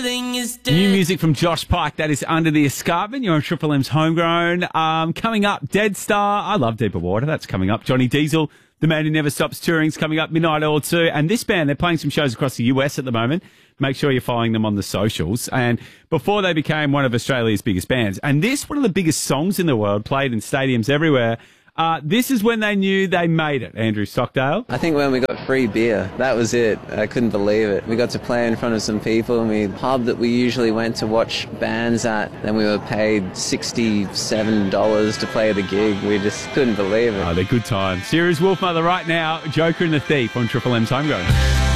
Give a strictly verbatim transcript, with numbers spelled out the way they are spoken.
New music from Josh Pike, that is Under the Escarpment. You're on Triple M's Homegrown. Um, coming up, Dead Star. I love Deeper Water. That's coming up. Johnny Diesel, the man who never stops touring, is coming up. Midnight Oil two. And this band, they're playing some shows across the U S at the moment. Make sure you're following them on the socials. And before they became one of Australia's biggest bands, and this, one of the biggest songs in the world, played in stadiums everywhere. Uh, this is when they knew they made it, Andrew Stockdale. I think when we got free beer, that was it. I couldn't believe it. We got to play in front of some people, and we pub that we usually went to watch bands at, then we were paid sixty-seven dollars to play the gig. We just couldn't believe it. Oh, they're good times. Here is Wolfmother right now, Joker and the Thief on Triple M's Homegrown.